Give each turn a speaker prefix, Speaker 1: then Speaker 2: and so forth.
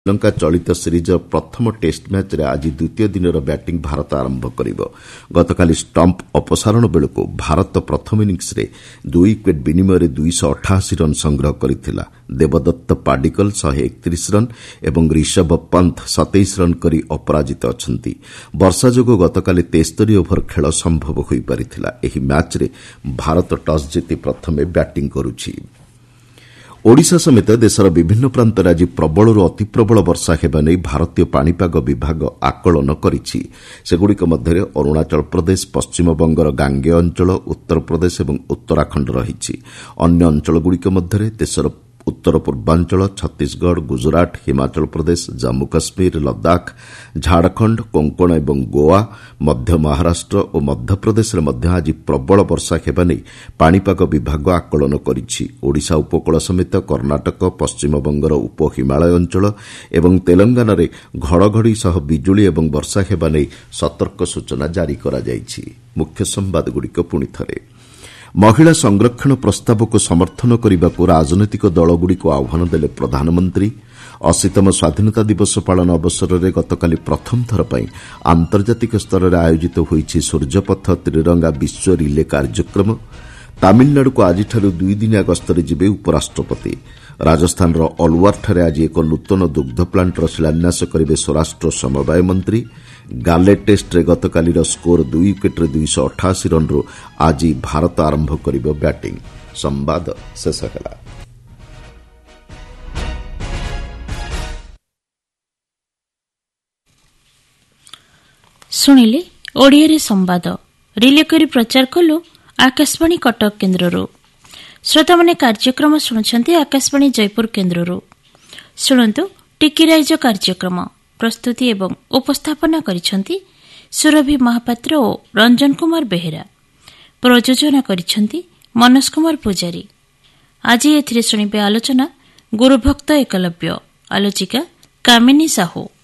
Speaker 1: ଶ୍ରୀଲଙ୍କା ଚଳିତ ସିରିଜ୍ର ପ୍ରଥମ ଟେଷ୍ଟ ମ୍ୟାଚ୍ରେ ଆଜି ଦ୍ୱିତୀୟ ଦିନର ବ୍ୟାଟିଂ ଭାରତ ଆରମ୍ଭ କରିବ। ଗତକାଲି ଷ୍ଟମ୍ପ ଅପସାରଣ ବେଳକୁ ଭାରତ ପ୍ରଥମ ଇନିଂସରେ 2 ୱିକେଟ୍ ବିନିମୟରେ 288 ରନ୍ ସଂଗ୍ରହ କରିଥିଲା। ଦେବଦତ୍ତ ପାଡିକଲ 131 ରନ୍ ଏବଂ ରିଷଭ ପନ୍ଥ 27 ରନ୍ କରି ଅପରାଜିତ ଅଛନ୍ତି। ବର୍ଷା ଯୋଗୁଁ ଗତକାଲି 73 ଓଭର ଖେଳ ସମ୍ଭବ ହୋଇପାରିଥିଲା। ଏହି ମ୍ୟାଚ୍ରେ ଭାରତ ଟସ୍ ଜିତି ପ୍ରଥମେ ବ୍ୟାଟିଂ କରୁଛି। ଓଡ଼ିଶା ସମେତ ଦେଶର ବିଭିନ୍ନ ପ୍ରାନ୍ତରେ ଆଜି ପ୍ରବଳରୁ ଅତି ପ୍ରବଳ ବର୍ଷା ହେବା ନେଇ ଭାରତୀୟ ପାଣିପାଗ ବିଭାଗ ଆକଳନ କରିଛି। ସେଗୁଡ଼ିକ ମଧ୍ୟରେ ଅରୁଣାଚଳ ପ୍ରଦେଶ, ପଶ୍ଚିମବଙ୍ଗର ଗାଙ୍ଗେୟ ଅଞ୍ଚଳ, ଉତ୍ତରପ୍ରଦେଶ ଏବଂ ଉତ୍ତରାଖଣ୍ଡ ରହିଛି। ଅନ୍ୟ ଅଞ୍ଚଳଗୁଡ଼ିକ ମଧ୍ୟରେ ଦେଶର ଉତ୍ତର ପୂର୍ବାଞ୍ଚଳ, ଛତିଶଗଡ଼, ଗୁଜରାଟ, ହିମାଚଳ ପ୍ରଦେଶ, ଜାମ୍ମୁ କାଶ୍ମୀର, ଲଦାଖ, ଝାଡ଼ଖଣ୍ଡ, କୋଙ୍କଣ ଏବଂ ଗୋଆ, ମଧ୍ୟ ମହାରାଷ୍ଟ୍ର ଓ ମଧ୍ୟପ୍ରଦେଶରେ ମଧ୍ୟ ଆଜି ପ୍ରବଳ ବର୍ଷା ହେବା ନେଇ ପାଣିପାଗ ବିଭାଗ ଆକଳନ କରିଛି। ଓଡ଼ିଶା ଉପକୂଳ ସମେତ କର୍ଣ୍ଣାଟକ, ପଶ୍ଚିମବଙ୍ଗର ଉପ ହିମାଳୟ ଅଞ୍ଚଳ ଏବଂ ତେଲଙ୍ଗାନାରେ ଘଡ଼ଘଡ଼ି ସହ ବିଜୁଳି ଏବଂ ବର୍ଷା ହେବା ନେଇ ସତର୍କ ସୂଚନା ଜାରି କରାଯାଇଛି। ମୁଖ୍ୟ ସମ୍ବାଦଗୁଡ଼ିକ ପୁଣିଥରେ। ମହିଳା ସଂରକ୍ଷଣ ପ୍ରସ୍ତାବକୁ ସମର୍ଥନ କରିବାକୁ ରାଜନୈତିକ ଦଳଗୁଡ଼ିକୁ ଆହ୍ୱାନ ଦେଲେ ପ୍ରଧାନମନ୍ତ୍ରୀ। 80ତମ ସ୍ୱାଧୀନତା ଦିବସ ପାଳନ ଅବସରରେ ଗତକାଲି ପ୍ରଥମ ଥର ପାଇଁ ଆନ୍ତର୍ଜାତିକ ସ୍ତରରେ ଆୟୋଜିତ ହୋଇଛି ସୂର୍ଯ୍ୟପଥ ତ୍ରିରଙ୍ଗା ବିଶ୍ୱ ରିଲେ କାର୍ଯ୍ୟକ୍ରମ। ତାମିଲନାଡୁକୁ ଆଜିଠାରୁ 2 ଦିନିଆ ଗସ୍ତରେ ଯିବେ ଉପରାଷ୍ଟ୍ରପତି। ରାଜସ୍ଥାନର ଅଲୱାରଠାରେ ଆଜି ଏକ ନୂତନ ଦୁଗ୍ଧ ପ୍ଲାଣ୍ଟର ଶିଳାନ୍ୟାସ କରିବେ ସ୍ୱରାଷ୍ଟ୍ର ସମବାୟ ମନ୍ତ୍ରୀ। ଗାଲେ ଟେଷ୍ଟରେ ଗତକାଲିର ସ୍କୋର 2 ୱିକେଟ୍ରେ 288 ରନ୍ରୁ ଆଜି ଭାରତ ଆରମ୍ଭ କରିବ ବ୍ୟାଟିଂ। ସମ୍ବାଦ ଶେଷ ହେଲା।
Speaker 2: ଶୁଣିଲେ ଓଡ଼ିଆରେ ସମ୍ବାଦ ରିଲେ କରି ପ୍ରଚାର କଲୁ ଆକାଶବାଣୀ କଟକ କେନ୍ଦ୍ରରୁ। ଶ୍ରୋତାମାନେ କାର୍ଯ୍ୟକ୍ରମ ଶୁଣୁଛନ୍ତି ଆକାଶବାଣୀ ଜୟପୁର କେନ୍ଦ୍ରରୁ। ଶୁଣନ୍ତୁ ଟିକିରାଇଜ କାର୍ଯ୍ୟକ୍ରମ ପ୍ରସ୍ତୁତି ଏବଂ ଉପସ୍ଥାପନା କରିଛନ୍ତି ସୁରଭି ମହାପାତ୍ର ଓ ରଞ୍ଜନ କୁମାର ବେହେରା। ପ୍ରଯୋଜନା କରିଛନ୍ତି ମନୋଜ କୁମାର ପୂଜାରୀ। ଆଜି ଏଥିରେ ଶୁଣିବେ ଆଲୋଚନା ଗୁରୁଭକ୍ତ ଏକଲବ୍ୟ। ଆଲୋଚିକା କାମିନୀ ସାହୁ।